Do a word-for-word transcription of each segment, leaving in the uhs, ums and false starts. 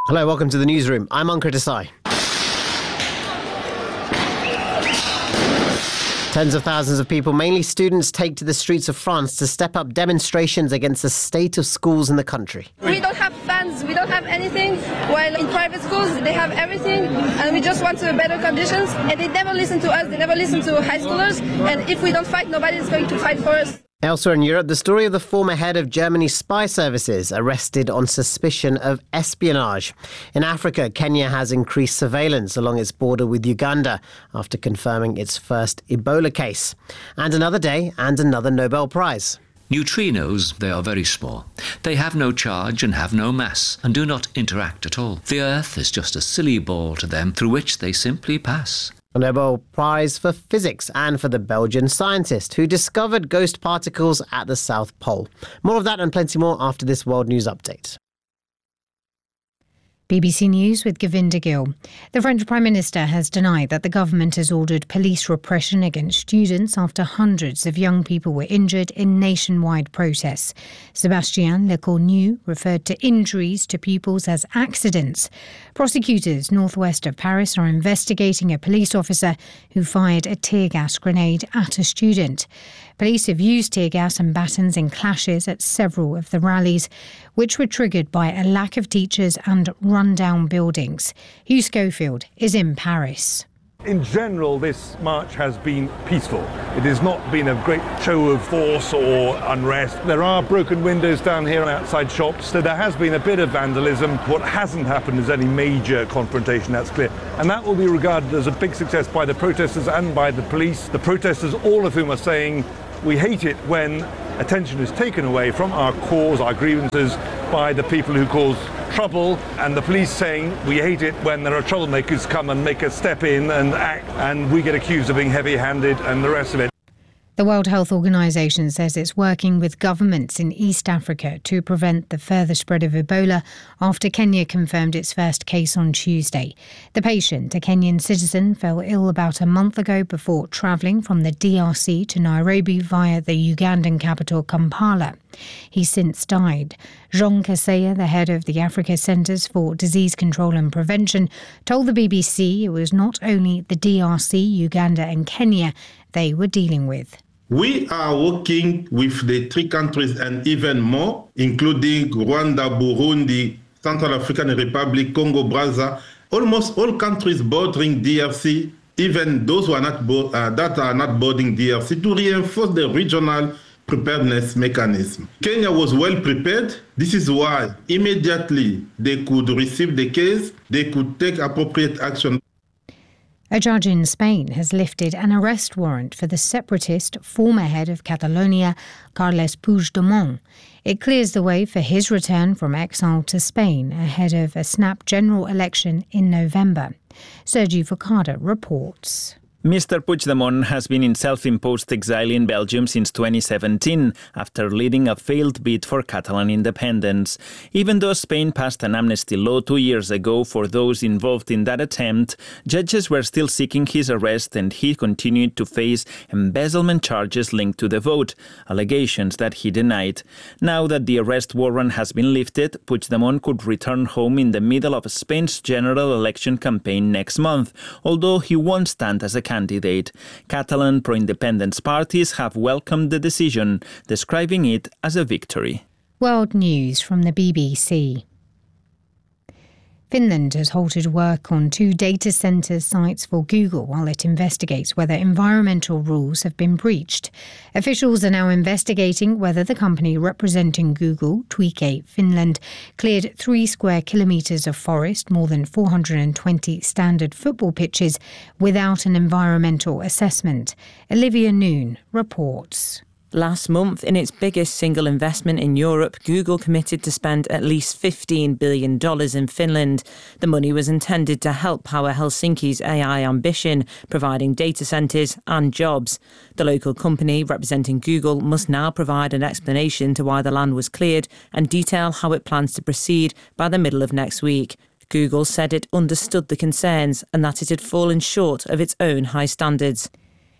Hello, welcome to the newsroom. I'm Ankur Desai. Tens of thousands of people, mainly students, take to the streets of France to step up demonstrations against the state of schools in the country. We don't have fans, we don't have anything, while in private schools they have everything, and we just want better conditions, and they never listen to us, they never listen to high schoolers, and if we don't fight, nobody is going to fight for us. Elsewhere in Europe, the story of the former head of Germany's spy services arrested on suspicion of espionage. In Africa, Kenya has increased surveillance along its border with Uganda after confirming its first Ebola case. And another day and another Nobel Prize. Neutrinos, they are very small. They have no charge and have no mass and do not interact at all. The Earth is just a silly ball to them through which they simply pass. A Nobel Prize for Physics and for the Belgian scientist who discovered ghost particles at the South Pole. More of that and plenty more after this World News Update. B B C News with Govinda Gill. The French Prime Minister has denied that the government has ordered police repression against students after hundreds of young people were injured in nationwide protests. Sébastien Lecornu referred to injuries to pupils as accidents. Prosecutors northwest of Paris are investigating a police officer who fired a tear gas grenade at a student. Police have used tear gas and batons in clashes at several of the rallies, which were triggered by a lack of teachers and run-down buildings. Hugh Schofield is in Paris. In general, this march has been peaceful. It has not been a great show of force or unrest. There are broken windows down here and outside shops, so there has been a bit of vandalism. What hasn't happened is any major confrontation, that's clear. And that will be regarded as a big success by the protesters and by the police. The protesters, all of whom are saying, we hate it when attention is taken away from our cause, our grievances, by the people who cause trouble, and the police saying we hate it when there are troublemakers come and make us step in and act, and we get accused of being heavy-handed and the rest of it. The World Health Organization says it's working with governments in East Africa to prevent the further spread of Ebola after Kenya confirmed its first case on Tuesday. The patient, a Kenyan citizen, fell ill about a month ago before travelling from the D R C to Nairobi via the Ugandan capital Kampala. He's since died. Jean Kaseya, the head of the Africa Centres for Disease Control and Prevention, told the B B C it was not only the D R C, Uganda and Kenya they were dealing with. We are working with the three countries and even more, including Rwanda, Burundi, Central African Republic, Congo, Brazza, almost all countries bordering D R C, even those who are not bo- uh, that are not bordering D R C, to reinforce the regional preparedness mechanism. Kenya was well prepared. This is why immediately they could receive the case, they could take appropriate action. A judge in Spain has lifted an arrest warrant for the separatist former head of Catalonia, Carles Puigdemont. It clears the way for his return from exile to Spain ahead of a snap general election in November. Sergi Focada reports. Mister Puigdemont has been in self-imposed exile in Belgium since twenty seventeen after leading a failed bid for Catalan independence. Even though Spain passed an amnesty law two years ago for those involved in that attempt, judges were still seeking his arrest and he continued to face embezzlement charges linked to the vote, allegations that he denied. Now that the arrest warrant has been lifted, Puigdemont could return home in the middle of Spain's general election campaign next month, although he won't stand as a candidate. Candidate. Catalan pro-independence parties have welcomed the decision, describing it as a victory. World News from the B B C. Finland has halted work on two data centre sites for Google while it investigates whether environmental rules have been breached. Officials are now investigating whether the company representing Google, Tweekay Finland, cleared three square kilometres of forest, more than four hundred twenty standard football pitches, without an environmental assessment. Olivia Noon reports. Last month, in its biggest single investment in Europe, Google committed to spend at least fifteen billion dollars in Finland. The money was intended to help power Helsinki's A I ambition, providing data centres and jobs. The local company representing Google must now provide an explanation to why the land was cleared and detail how it plans to proceed by the middle of next week. Google said it understood the concerns and that it had fallen short of its own high standards.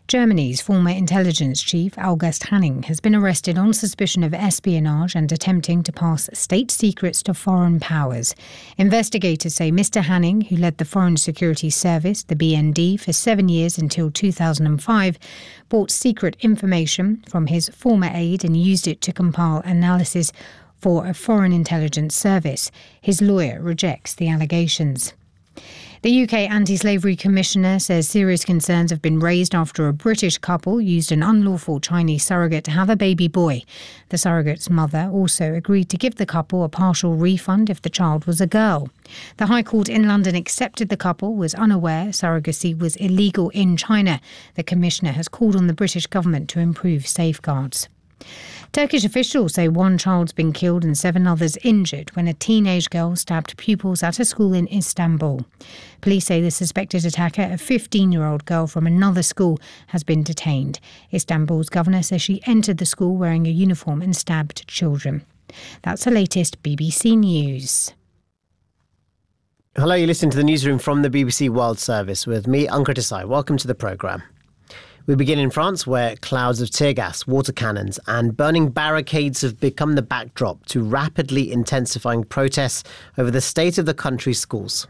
Germany's former intelligence chief, August Hanning, has been arrested on suspicion of espionage and attempting to pass state secrets to foreign powers. Investigators say Mister Hanning, who led the Foreign Security Service, the B N D, for seven years until two thousand five, bought secret information from his former aide and used it to compile analysis for a foreign intelligence service. His lawyer rejects the allegations. The U K Anti-Slavery Commissioner says serious concerns have been raised after a British couple used an unlawful Chinese surrogate to have a baby boy. The surrogate's mother also agreed to give the couple a partial refund if the child was a girl. The High Court in London accepted the couple was unaware surrogacy was illegal in China. The Commissioner has called on the British government to improve safeguards. Turkish officials say one child's been killed and seven others injured when a teenage girl stabbed pupils at a school in Istanbul. Police say the suspected attacker, a fifteen-year-old girl from another school, has been detained. Istanbul's governor says she entered the school wearing a uniform and stabbed children. That's the latest B B C News. Hello, you're listening to the newsroom from the B B C World Service with me, Ankur Desai. Welcome to the programme. We begin in France, where clouds of tear gas, water cannons and burning barricades have become the backdrop to rapidly intensifying protests over the state of the country's schools.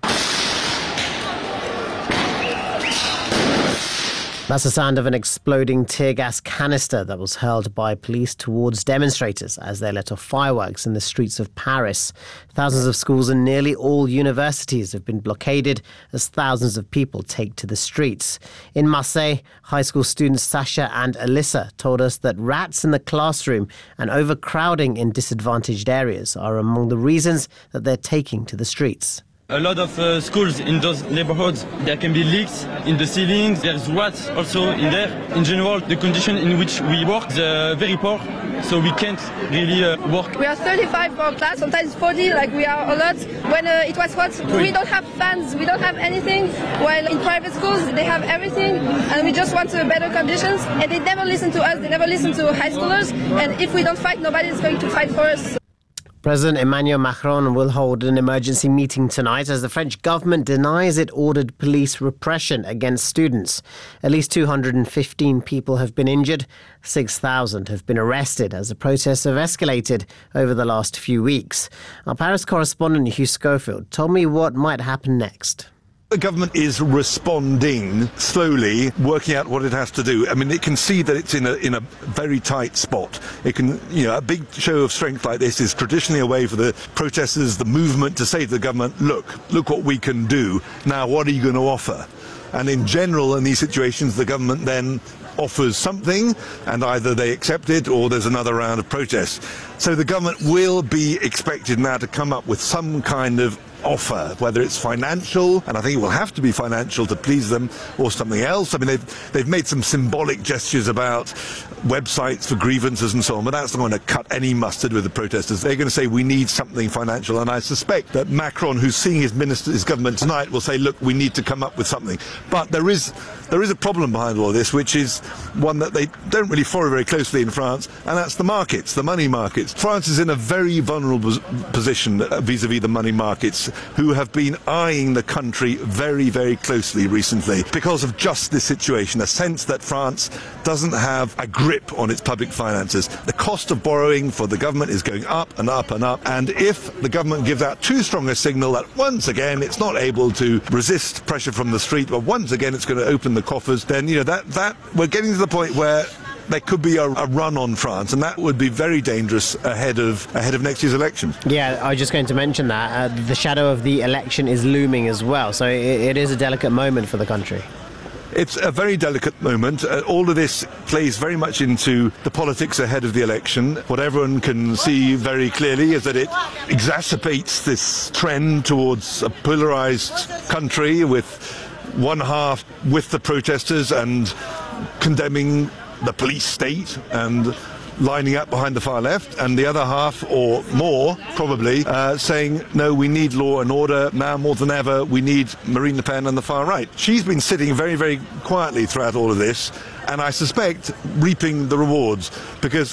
That's the sound of an exploding tear gas canister that was hurled by police towards demonstrators as they let off fireworks in the streets of Paris. Thousands of schools and nearly all universities have been blockaded as thousands of people take to the streets. In Marseille, high school students Sasha and Alyssa told us that rats in the classroom and overcrowding in disadvantaged areas are among the reasons that they're taking to the streets. A lot of uh, schools in those neighborhoods, there can be leaks in the ceilings, there's rats also in there. In general, the condition in which we work is uh, very poor, so we can't really uh, work. We are thirty-five for class, sometimes forty, like we are a lot. When uh, it was hot, we don't have fans, we don't have anything, while in private schools they have everything, and we just want uh, better conditions, and they never listen to us, they never listen to high schoolers, and if we don't fight, nobody is going to fight for us. President Emmanuel Macron will hold an emergency meeting tonight as the French government denies it ordered police repression against students. At least two hundred fifteen people have been injured. six thousand have been arrested as the protests have escalated over the last few weeks. Our Paris correspondent Hugh Schofield told me what might happen next. The government is responding slowly, working out what it has to do. I mean, it can see that it's in a in a very tight spot. It can, you know, a big show of strength like this is traditionally a way for the protesters, the movement, to say to the government, look, look what we can do. Now, what are you going to offer? And in general, in these situations, the government then offers something, and either they accept it or there's another round of protests. So the government will be expected now to come up with some kind of offer, whether it's financial, and I think it will have to be financial to please them, or something else. I mean, they've they've made some symbolic gestures about websites for grievances and so on, but that's not going to cut any mustard with the protesters. They're going to say we need something financial, and I suspect that Macron, who's seeing his minister, his government tonight, will say, look, we need to come up with something. But there is there is a problem behind all this, which is one that they don't really follow very closely in France, and that's the markets, the money markets. France is in a very vulnerable position vis-à-vis the money markets, who have been eyeing the country very, very closely recently because of just this situation, a sense that France doesn't have a grip on its public finances. The cost of borrowing for the government is going up and up and up, and if the government gives out too strong a signal that once again it's not able to resist pressure from the street, but once again it's going to open the coffers, then, you know, that, that we're getting to the point where there could be a, a run on France, and that would be very dangerous ahead of ahead of next year's election. Yeah, I was just going to mention that. Uh, the shadow of the election is looming as well, so it, it is a delicate moment for the country. It's a very delicate moment. Uh, all of this plays very much into the politics ahead of the election. What everyone can see very clearly is that it exacerbates this trend towards a polarised country, with one half with the protesters and condemning the police state and lining up behind the far left, and the other half, or more probably, uh, saying, no, we need law and order now more than ever. We need Marine Le Pen on the far right. She's been sitting very, very quietly throughout all of this, and I suspect reaping the rewards, because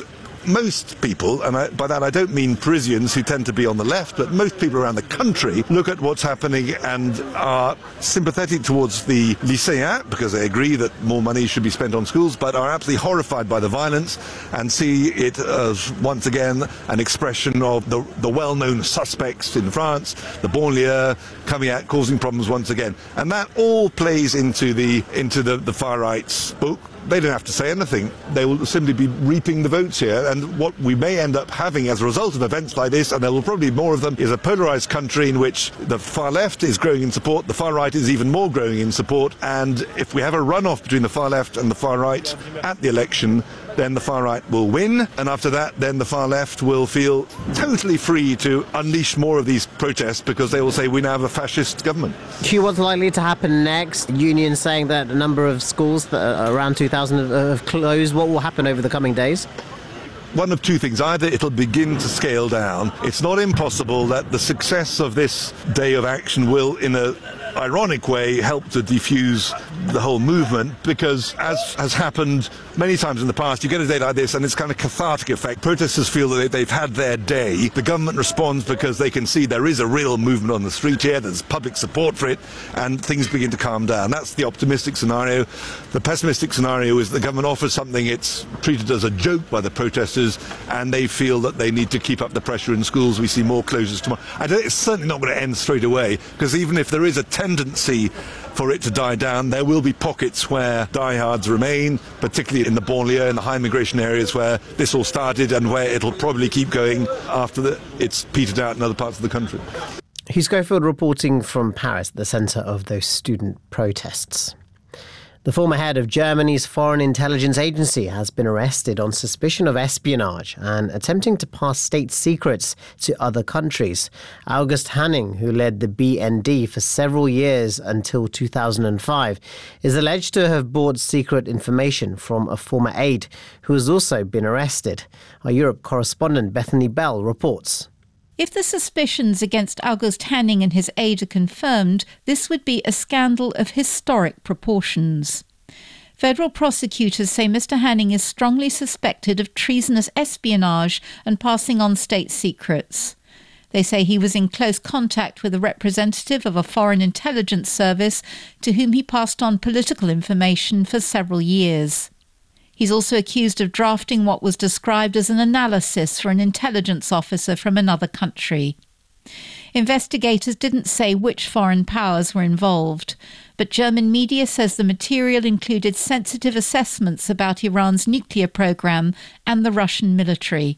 most people, and I, by that I don't mean Parisians who tend to be on the left, but most people around the country look at what's happening and are sympathetic towards the lycéens because they agree that more money should be spent on schools, but are absolutely horrified by the violence and see it as once again an expression of the, the well-known suspects in France, the banlieue coming out causing problems once again. And that all plays into the into the, the far right's book. They don't have to say anything. They will simply be reaping the votes here. And what we may end up having as a result of events like this, and there will probably be more of them, is a polarised country in which the far left is growing in support, the far right is even more growing in support. And if we have a runoff between the far left and the far right at the election, then the far right will win. And after that, then the far left will feel totally free to unleash more of these protests because they will say we now have a fascist government. Q, what's likely to happen next? Union saying that a number of schools, that are around two thousand, have closed. What will happen over the coming days? One of two things. Either it'll begin to scale down. It's not impossible that the success of this day of action will, in a ironic way, help to defuse the whole movement, because as has happened many times in the past, you get a day like this and it's kind of cathartic effect. Protesters feel that they've had their day. The government responds because they can see there is a real movement on the street here, there's public support for it, and things begin to calm down. That's the optimistic scenario. The pessimistic scenario is the government offers something, it's treated as a joke by the protesters, and they feel that they need to keep up the pressure in schools. We see more closures tomorrow. I don't, it's certainly not going to end straight away, because even if there is a tendency for it to die down, there will be pockets where diehards remain, particularly in the banlieue, in the high migration areas where this all started and where it'll probably keep going after the, it's petered out in other parts of the country. Hugh Schofield reporting from Paris, the centre of those student protests. The former head of Germany's Foreign Intelligence Agency has been arrested on suspicion of espionage and attempting to pass state secrets to other countries. August Hanning, who led the B N D for several years until two thousand five, is alleged to have bought secret information from a former aide who has also been arrested. Our Europe correspondent Bethany Bell reports. If the suspicions against August Hanning and his aide are confirmed, this would be a scandal of historic proportions. Federal prosecutors say Mister Hanning is strongly suspected of treasonous espionage and passing on state secrets. They say he was in close contact with a representative of a foreign intelligence service to whom he passed on political information for several years. He's also accused of drafting what was described as an analysis for an intelligence officer from another country. Investigators didn't say which foreign powers were involved, but German media says the material included sensitive assessments about Iran's nuclear program and the Russian military.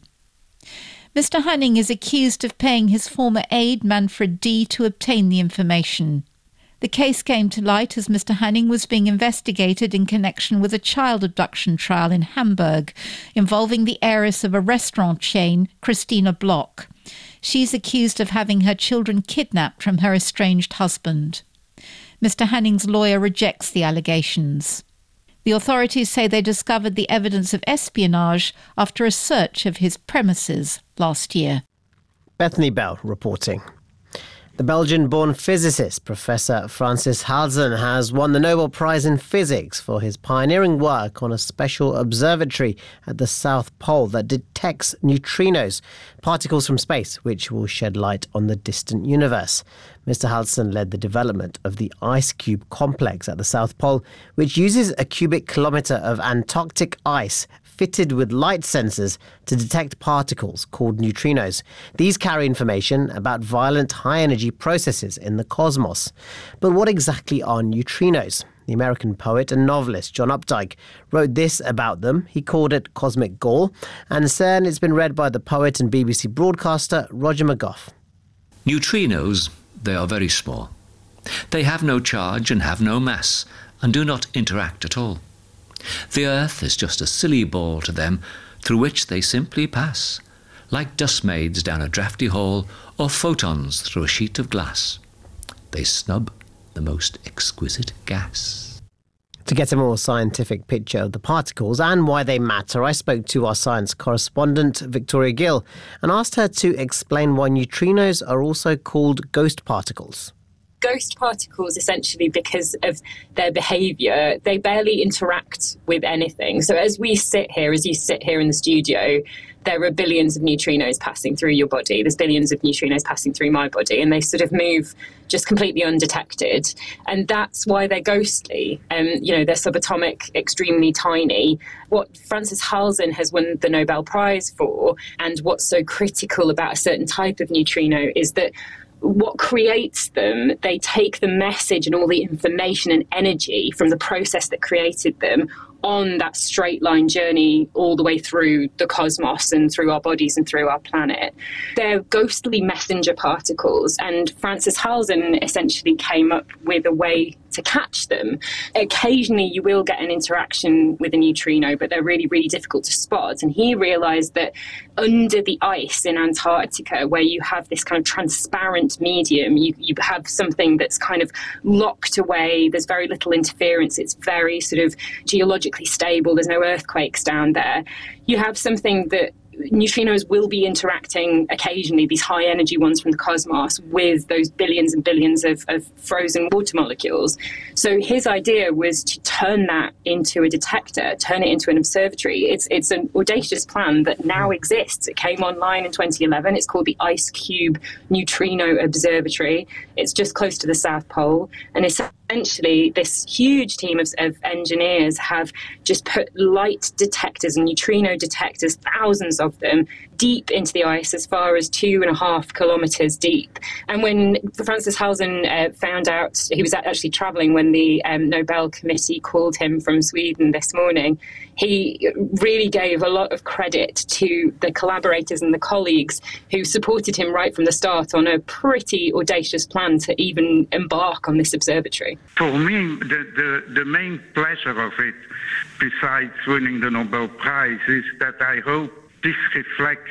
Mister Hanning is accused of paying his former aide Manfred D. to obtain the information. The case came to light as Mister Hanning was being investigated in connection with a child abduction trial in Hamburg involving the heiress of a restaurant chain, Christina Bloch. She's accused of having her children kidnapped from her estranged husband. Mister Hanning's lawyer rejects the allegations. The authorities say they discovered the evidence of espionage after a search of his premises last year. Bethany Bell reporting. The Belgian-born physicist Professor Francis Halzen has won the Nobel Prize in Physics for his pioneering work on a special observatory at the South Pole that detects neutrinos, particles from space which will shed light on the distant universe. Mister Halzen led the development of the IceCube complex at the South Pole, which uses a cubic kilometre of Antarctic ice fitted with light sensors to detect particles called neutrinos. These carry information about violent high-energy processes in the cosmos. But what exactly are neutrinos? The American poet and novelist John Updike wrote this about them. He called it cosmic gall, and said it's been read by the poet and B B C broadcaster Roger McGough. Neutrinos, they are very small. They have no charge and have no mass, and do not interact at all. The Earth is just a silly ball to them through which they simply pass, like dustmaids down a draughty hall or photons through a sheet of glass. They snub the most exquisite gas. To get a more scientific picture of the particles and why they matter, I spoke to our science correspondent, Victoria Gill, and asked her to explain why neutrinos are also called ghost particles. ghost particles, essentially because of their behaviour, they barely interact with anything. So as we sit here, as you sit here in the studio, there are billions of neutrinos passing through your body. There's billions of neutrinos passing through my body, and they sort of move just completely undetected. And that's why they're ghostly. Um, you know, they're subatomic, extremely tiny. What Frances Halzen has won the Nobel Prize for, and what's so critical about a certain type of neutrino, is that what creates them, they take the message and all the information and energy from the process that created them on that straight line journey all the way through the cosmos and through our bodies and through our planet. They're ghostly messenger particles, and Frances Halzen essentially came up with a way to catch them. Occasionally you will get an interaction with a neutrino, but they're really, really difficult to spot. And he realised that under the ice in Antarctica, where you have this kind of transparent medium, you, you have something that's kind of locked away, there's very little interference, it's very sort of geologically stable, there's no earthquakes down there. You have something that neutrinos will be interacting occasionally, these high energy ones from the cosmos, with those billions and billions of, of frozen water molecules. So his idea was to turn that into a detector, turn it into an observatory. It's it's an audacious plan that now exists. It came online in twenty eleven. It's called the IceCube Neutrino Observatory. It's just close to the South Pole. And essentially, this huge team of, of engineers have just put light detectors and neutrino detectors, thousands of them, deep into the ice, as far as two and a half kilometres deep. And when Frances Halzen uh, found out, he was actually travelling when the um, Nobel Committee called him from Sweden this morning, he really gave a lot of credit to the collaborators and the colleagues who supported him right from the start on a pretty audacious plan to even embark on this observatory. For me, the, the, the main pleasure of it, besides winning the Nobel Prize, is that I hope this reflects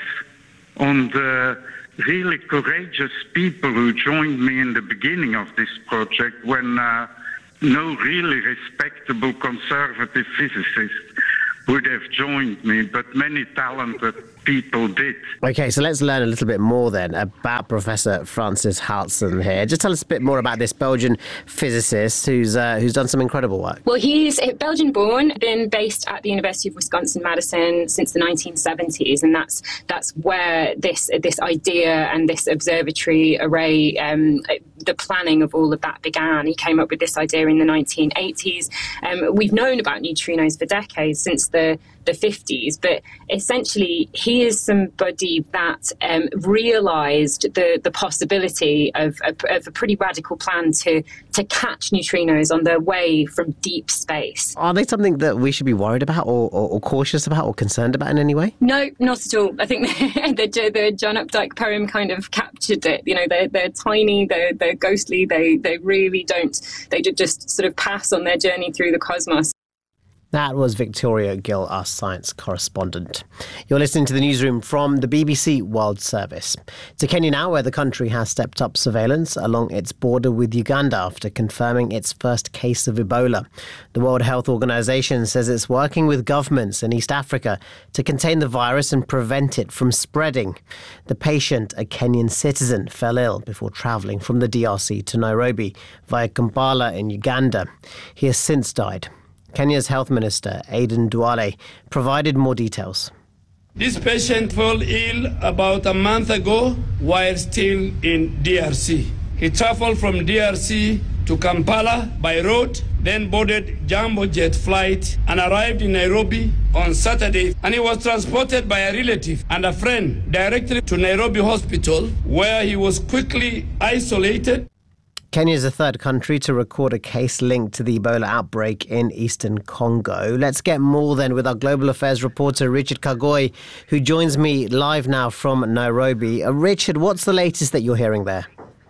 on the really courageous people who joined me in the beginning of this project, when uh, no really respectable conservative physicist would have joined me, but many talented people did. Okay, so let's learn a little bit more then about Professor Frances Halzen here. Just tell us a bit more about this Belgian physicist who's uh, who's done some incredible work. Well, he's Belgian-born, been based at the University of Wisconsin-Madison since the nineteen seventies, and that's that's where this this idea and this observatory array, um, the planning of all of that began. He came up with this idea in the nineteen eighties. Um, we've known about neutrinos for decades, since the the fifties, but essentially he is somebody that um, realised the, the possibility of a, of a pretty radical plan to, to catch neutrinos on their way from deep space. Are they something that we should be worried about or, or, or cautious about or concerned about in any way? No, not at all. I think the, the John Updike poem kind of captured it. You know, they're, they're tiny, they're, they're ghostly, they, they really don't, they just sort of pass on their journey through the cosmos. That was Victoria Gill, our science correspondent. You're listening to the newsroom from the B B C World Service. To Kenya now, where the country has stepped up surveillance along its border with Uganda after confirming its first case of Ebola. The World Health Organization says it's working with governments in East Africa to contain the virus and prevent it from spreading. The patient, a Kenyan citizen, fell ill before travelling from the D R C to Nairobi via Kampala in Uganda. He has since died. Kenya's Health Minister, Aden Duale, provided more details. This patient fell ill about a month ago while still in D R C. He travelled from D R C to Kampala by road, then boarded Jambo Jet flight and arrived in Nairobi on Saturday. And he was transported by a relative and a friend directly to Nairobi Hospital, where he was quickly isolated. Kenya is the third country to record a case linked to the Ebola outbreak in eastern Congo. Let's get more then with our global affairs reporter Richard Kagoi, who joins me live now from Nairobi. Uh, Richard, what's the latest that you're hearing there?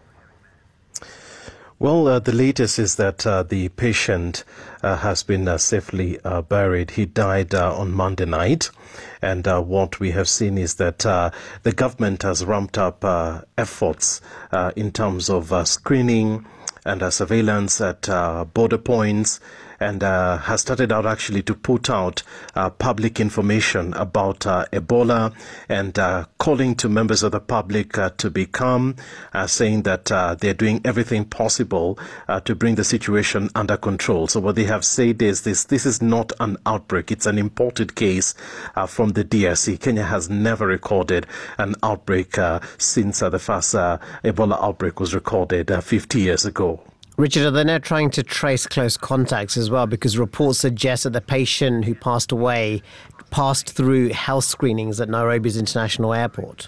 Well, uh, the latest is that uh, the patient uh, has been uh, safely uh, buried. He died uh, on Monday night. And uh, what we have seen is that uh, the government has ramped up uh, efforts uh, in terms of uh, screening and uh, surveillance at uh, border points and uh, has started out actually to put out uh, public information about uh, Ebola and uh, calling to members of the public uh, to be calm, uh, saying that uh, they're doing everything possible uh, to bring the situation under control. So what they have said is this, this is not an outbreak. It's an imported case uh, from the D R C. Kenya has never recorded an outbreak uh, since uh, the first uh, Ebola outbreak was recorded uh, fifty years ago. Richard, are they now trying to trace close contacts as well? Because reports suggest that the patient who passed away passed through health screenings at Nairobi's International Airport.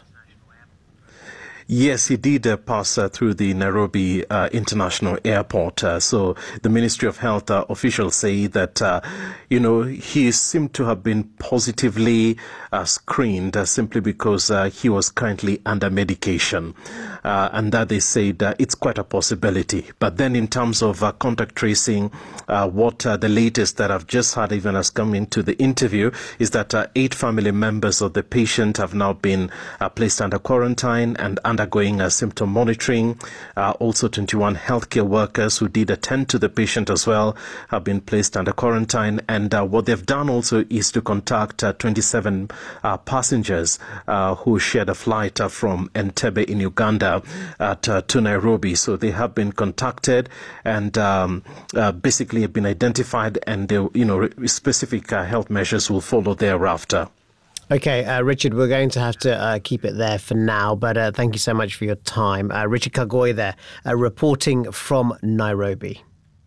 Yes, he did uh, pass uh, through the Nairobi uh, International Airport. Uh, so the Ministry of Health uh, officials say that, uh, you know, he seemed to have been positively uh, screened uh, simply because uh, he was currently under medication. Uh, and that they said uh, it's quite a possibility. But then in terms of uh, contact tracing, uh, what uh, the latest that I've just had even has come into the interview is that uh, eight family members of the patient have now been uh, placed under quarantine and undergoing uh, symptom monitoring. Uh, also twenty-one healthcare workers who did attend to the patient as well have been placed under quarantine. And uh, what they've done also is to contact uh, twenty-seven uh, passengers uh, who shared a flight uh, from Entebbe in Uganda at, uh, to Nairobi. So they have been contacted and um, uh, basically have been identified, and they, you know, specific uh, health measures will follow thereafter. Okay, uh, Richard, we're going to have to uh, keep it there for now, but uh, thank you so much for your time. Uh, Richard Kagoi there, uh, reporting from Nairobi.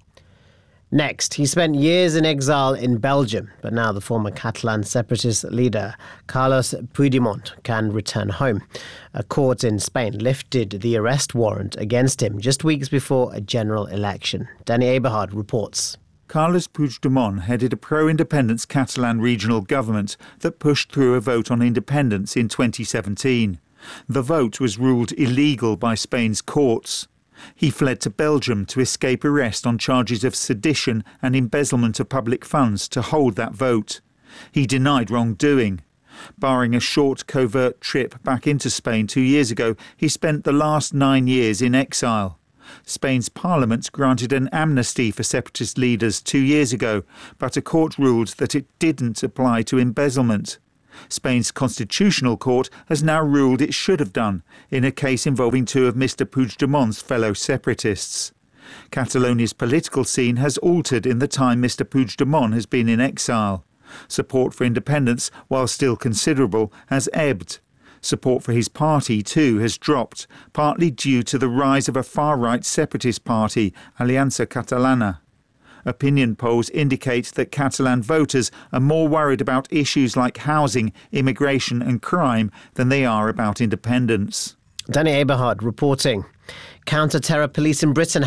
Next, he spent years in exile in Belgium, but now the former Catalan separatist leader Carles Puigdemont can return home. A court in Spain lifted the arrest warrant against him just weeks before a general election. Danny Eberhard reports. Carles Puigdemont headed a pro-independence Catalan regional government that pushed through a vote on independence in twenty seventeen. The vote was ruled illegal by Spain's courts. He fled to Belgium to escape arrest on charges of sedition and embezzlement of public funds to hold that vote. He denied wrongdoing. Barring a short covert trip back into Spain two years ago, he spent the last nine years in exile. Spain's parliament granted an amnesty for separatist leaders two years ago, but a court ruled that it didn't apply to embezzlement. Spain's constitutional court has now ruled it should have done, in a case involving two of Mister Puigdemont's fellow separatists. Catalonia's political scene has altered in the time Mister Puigdemont has been in exile. Support for independence, while still considerable, has ebbed. Support for his party, too, has dropped, partly due to the rise of a far-right separatist party, Aliança Catalana. Opinion polls indicate that Catalan voters are more worried about issues like housing, immigration and crime than they are about independence. Danny Eberhard reporting. Counter-terror police in Britain